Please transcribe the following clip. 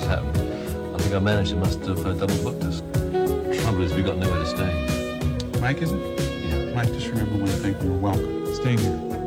happened. I think our manager must have double booked us. Trouble is, we got nowhere to stay. Mike, is it? Yeah. Mike, just remember one thing. You're welcome. Staying here.